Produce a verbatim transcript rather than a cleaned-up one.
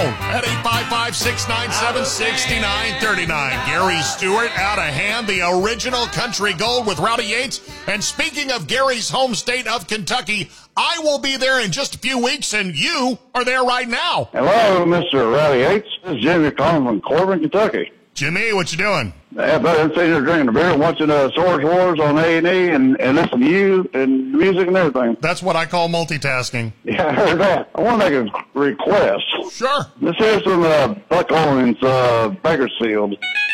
phone at eight five five, six nine seven, six nine three nine. Gary Stewart out of hand, the original country gold with Rowdy Yates. And speaking of Gary's home state of Kentucky, I will be there in just a few weeks, and you are there right now. Hello, Mister Rowdy Yates. This is Jimmy calling from Corbin, Kentucky. Jimmy, what you doing? Yeah, but I'm sitting here drinking a beer and watching uh, Swords Wars on A and E and, and listening to you and music and everything. That's what I call multitasking. Yeah, I heard that. I want to make a request. Sure. This here's from uh, Buck Owens, uh, Bakersfield.